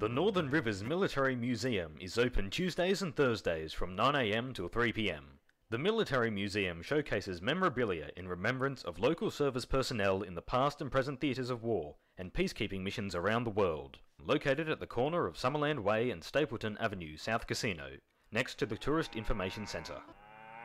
The Northern Rivers Military Museum is open Tuesdays and Thursdays from 9 a.m. till 3 p.m. The Military Museum showcases memorabilia in remembrance of local service personnel in the past and present theatres of war and peacekeeping missions around the world. Located at the corner of Summerland Way and Stapleton Avenue, South Casino, next to the Tourist Information Centre.